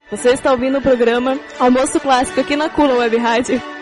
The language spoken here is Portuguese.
Você está ouvindo o programa Almoço Clássico aqui na Cula Web Rádio.